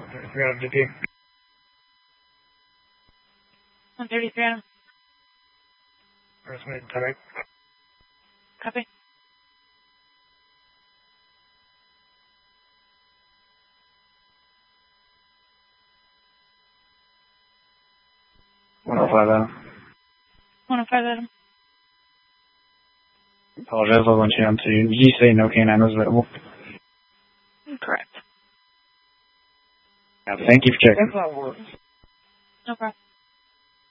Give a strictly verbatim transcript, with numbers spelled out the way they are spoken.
three out of fifty. one thirty-three Adam. First minute, direct. Copy. one oh five Adam. one oh five Adam. Apologize, I went down to. Did you say no canine was available? Correct. Thank you for checking. No problem.